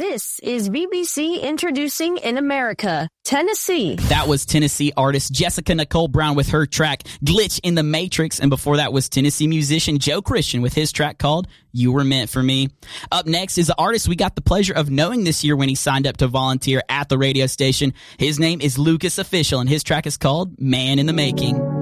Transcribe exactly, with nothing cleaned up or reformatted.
This is B B C Introducing in America, Tennessee. That was Tennessee artist Jessica Nicole Brown with her track Glitch in the Matrix. And before that was Tennessee musician Joe Christian with his track called You Were Meant for Me. Up next is the artist we got the pleasure of knowing this year when he signed up to volunteer at the radio station. His name is Lucas Official, and his track is called Man in the Making.